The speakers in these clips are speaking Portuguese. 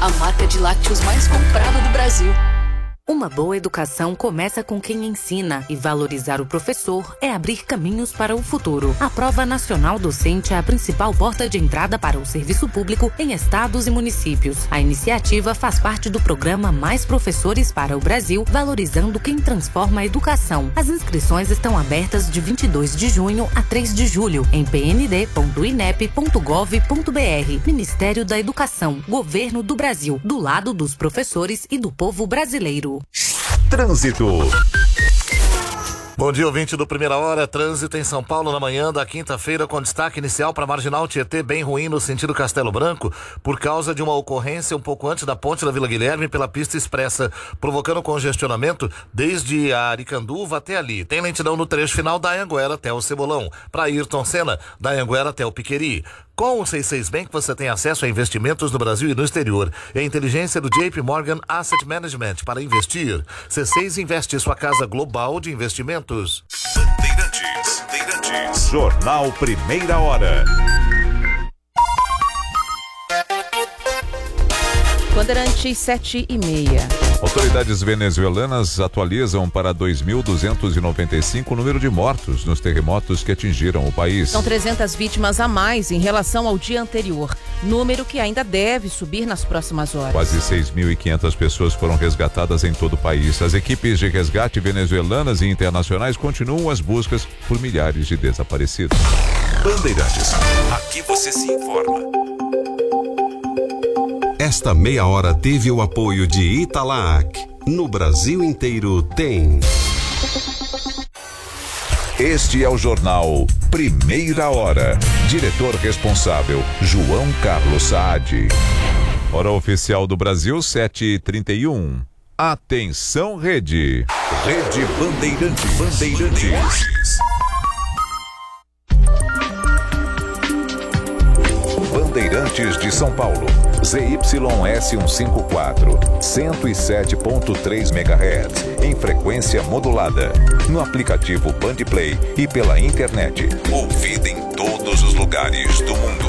a marca de lácteos mais comprada do Brasil. Uma boa educação começa com quem ensina, e valorizar o professor é abrir caminhos para o futuro. A Prova Nacional Docente é a principal porta de entrada para o serviço público em estados e municípios. A iniciativa faz parte do programa Mais Professores para o Brasil, valorizando quem transforma a educação. As inscrições estão abertas de 22 de junho a 3 de julho em pnd.inep.gov.br. Ministério da Educação, Governo do Brasil, do lado dos professores e do povo brasileiro. Trânsito. Bom dia, ouvinte do Primeira Hora. Trânsito em São Paulo na manhã da quinta-feira, com destaque inicial para a Marginal Tietê, bem ruim no sentido Castelo Branco, por causa de uma ocorrência um pouco antes da ponte da Vila Guilherme pela pista expressa, provocando congestionamento desde a Aricanduva até ali. Tem lentidão no trecho final da Anhanguera até o Cebolão. Para Ayrton Senna, da Anhanguera até o Piqueri. Com o C6 Bank você tem acesso a investimentos no Brasil e no exterior. É a inteligência do JP Morgan Asset Management para investir. C6 investe sua casa global de investimentos. Bandeirantes. Jornal Primeira Hora. Bandeirantes 7h30. Autoridades venezuelanas atualizam para 2.295 o número de mortos nos terremotos que atingiram o país. São 300 vítimas a mais em relação ao dia anterior, número que ainda deve subir nas próximas horas. Quase 6.500 pessoas foram resgatadas em todo o país. As equipes de resgate venezuelanas e internacionais continuam as buscas por milhares de desaparecidos. Bandeirantes. Aqui você se informa. Esta meia hora teve o apoio de Italac. No Brasil inteiro tem. Este é o jornal Primeira Hora. Diretor responsável, João Carlos Saad. Hora oficial do Brasil, 7h31. Atenção, Rede. Rede Bandeirantes. Bandeirantes de São Paulo. ZYS154, 107.3 MHz, em frequência modulada. No aplicativo Bandplay e pela internet. Ouvida em todos os lugares do mundo.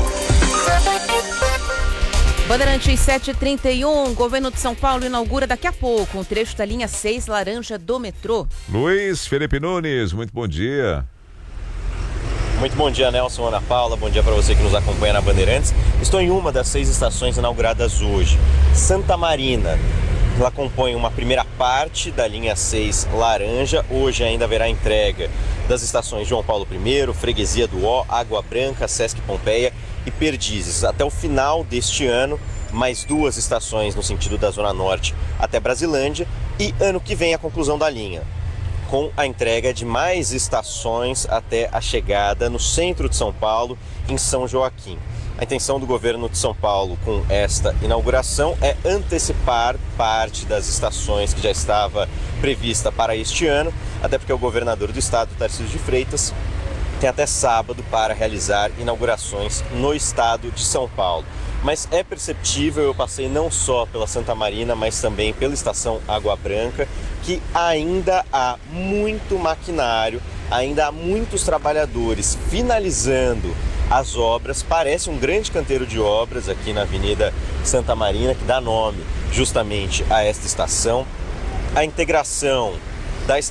Bandeirantes 7h31, Governo de São Paulo inaugura daqui a pouco um trecho da linha 6 laranja do metrô. Luiz Felipe Nunes, muito bom dia. Muito bom dia, Nelson, Ana Paula, bom dia para você que nos acompanha na Bandeirantes. Estou em uma das 6 estações inauguradas hoje, Santa Marina. Ela compõe uma primeira parte da linha 6 laranja. Hoje ainda haverá entrega das estações João Paulo I, Freguesia do Ó, Água Branca, Sesc Pompeia e Perdizes. Até o final deste ano, mais 2 estações no sentido da Zona Norte até Brasilândia e ano que vem a conclusão da linha, com a entrega de mais estações até a chegada no centro de São Paulo, em São Joaquim. A intenção do governo de São Paulo com esta inauguração é antecipar parte das estações que já estava prevista para este ano, até porque o governador do estado, Tarcísio de Freitas, tem até sábado para realizar inaugurações no estado de São Paulo. Mas é perceptível, eu passei não só pela Santa Marina, mas também pela estação Água Branca, que ainda há muito maquinário, ainda há muitos trabalhadores finalizando as obras. Parece um grande canteiro de obras aqui na Avenida Santa Marina, que dá nome justamente a esta estação. A integração